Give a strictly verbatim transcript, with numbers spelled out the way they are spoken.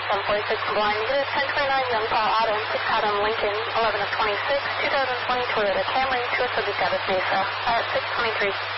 seven forty-six blind. You get a ten twenty-nine Young Paul Auto and six Adam Lincoln, eleven of twenty-six, two thousand twenty Toyota Camry, two of Subject Addis Mesa, uh, six twenty-three.